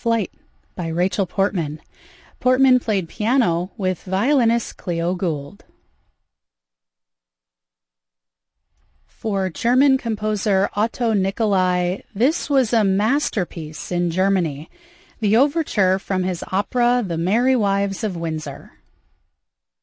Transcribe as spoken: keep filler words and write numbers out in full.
Flight by Rachel Portman. Portman played piano with violinist Cleo Gould. For German composer Otto Nicolai, this was a masterpiece in Germany, the overture from his opera The Merry Wives of Windsor.